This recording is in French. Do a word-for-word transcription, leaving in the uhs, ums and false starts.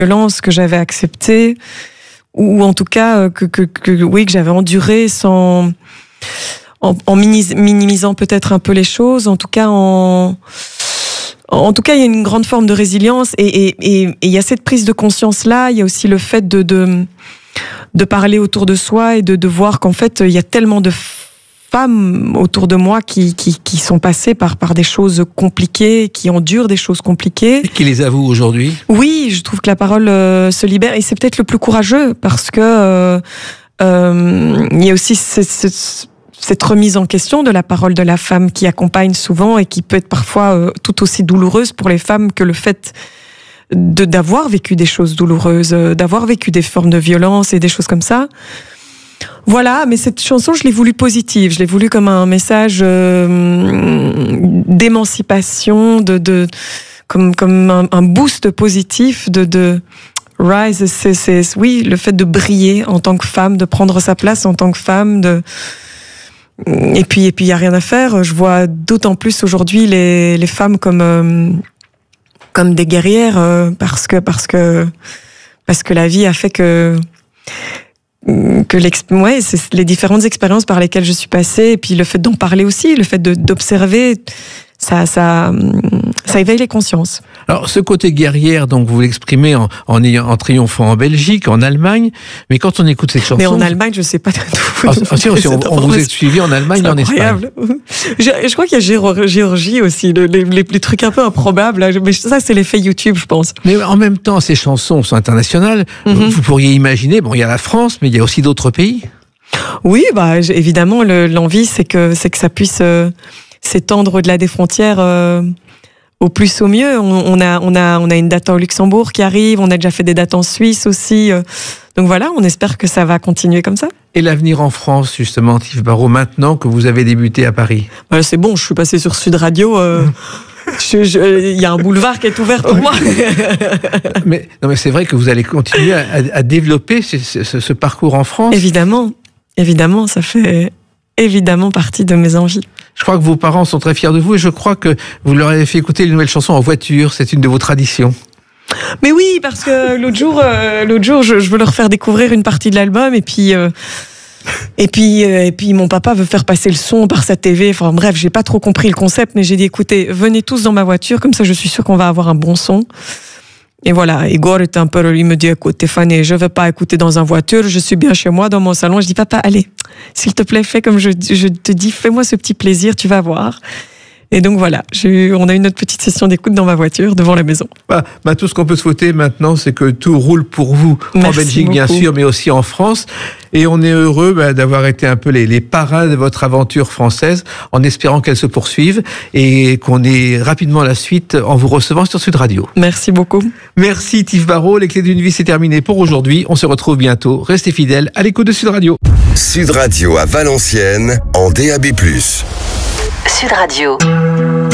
violence que j'avais acceptée, ou en tout cas que, que, que oui que j'avais enduré sans en, en minimisant peut-être un peu les choses, en tout cas en en tout cas il y a une grande forme de résilience et et et, et il y a cette prise de conscience là, il y a aussi le fait de de de parler autour de soi et de de voir qu'en fait il y a tellement de femmes autour de moi qui qui qui sont passées par par des choses compliquées, qui endurent des choses compliquées. Et qui les avouent aujourd'hui? Oui, je trouve que la parole euh, se libère et c'est peut-être le plus courageux parce que euh, euh, il y a aussi ce, ce, cette remise en question de la parole de la femme qui accompagne souvent et qui peut être parfois euh, tout aussi douloureuse pour les femmes que le fait de d'avoir vécu des choses douloureuses, euh, d'avoir vécu des formes de violence et des choses comme ça. Voilà, mais cette chanson, je l'ai voulu positive. Je l'ai voulu comme un message euh, d'émancipation, de, de comme comme un, un boost positif de de rise. C'est c'est oui, le fait de briller en tant que femme, de prendre sa place en tant que femme, de et puis et puis il y a rien à faire. Je vois d'autant plus aujourd'hui les les femmes comme euh, comme des guerrières euh, parce que parce que parce que la vie a fait que que ouais, c'est les différentes expériences par lesquelles je suis passée et puis le fait d'en parler aussi, le fait de, d'observer, ça, ça, ça éveille les consciences. Alors, ce côté guerrière, donc vous l'exprimez en, en, ayant, en triomphant en Belgique, en Allemagne, mais quand on écoute cette chanson... Mais en Allemagne, je sais pas du tout. Ah, ah, si, si, on, on vous a suivi en Allemagne et en Espagne. Je, je crois qu'il y a Géorgie aussi, le, les, les, les trucs un peu improbables, là. Mais ça, c'est l'effet YouTube, je pense. Mais en même temps, ces chansons sont internationales. Mm-hmm. Vous pourriez imaginer, bon, il y a la France, mais il y a aussi d'autres pays. Oui, bah, évidemment, le, l'envie, c'est que, c'est que ça puisse euh, s'étendre au-delà des frontières... Euh, au plus au mieux. On, on a, on a, on a une date au Luxembourg qui arrive. On a déjà fait des dates en Suisse aussi. Donc voilà, on espère que ça va continuer comme ça. Et l'avenir en France, justement, Tiv Barraud, maintenant que vous avez débuté à Paris? Bah, c'est bon, je suis passée sur Sud Radio. Euh, il y a un boulevard qui est ouvert pour moi. mais, non, mais c'est vrai que vous allez continuer à, à développer ce, ce, ce parcours en France. Évidemment, évidemment, ça fait évidemment partie de mes envies. Je crois que vos parents sont très fiers de vous et je crois que vous leur avez fait écouter les nouvelles chansons en voiture. C'est une de vos traditions. Mais oui, parce que l'autre jour, euh, l'autre jour, je, je veux leur faire découvrir une partie de l'album et puis, euh, et puis, euh, et puis mon papa veut faire passer le son par sa T V. Enfin bref, j'ai pas trop compris le concept, mais j'ai dit écoutez, venez tous dans ma voiture, comme ça je suis sûre qu'on va avoir un bon son. Et voilà, Igor était un peu, il me dit, écoute, Stéphanie, je veux pas écouter dans une voiture, je suis bien chez moi, dans mon salon. Je dis, papa, allez, s'il te plaît, fais comme je, je te dis, fais-moi ce petit plaisir, tu vas voir. Et donc voilà, j'ai eu, on a eu notre petite session d'écoute dans ma voiture, devant la maison. Bah, bah, tout ce qu'on peut souhaiter maintenant, c'est que tout roule pour vous, Merci en Belgique beaucoup. Bien sûr, mais aussi en France. Et on est heureux bah, d'avoir été un peu les, les parrains de votre aventure française, en espérant qu'elle se poursuive et qu'on ait rapidement la suite en vous recevant sur Sud Radio. Merci beaucoup. Merci Tiv Barraud, les clés d'une vie, c'est terminé pour aujourd'hui. On se retrouve bientôt. Restez fidèles à l'écoute de Sud Radio. Sud Radio à Valenciennes, en D A B plus. Sud Radio.